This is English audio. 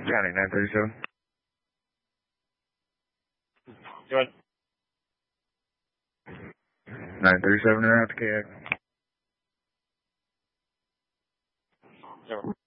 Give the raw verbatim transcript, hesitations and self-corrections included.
County nine thirty-seven. Go ahead. nine thirty-seven, you're out to K X. Over.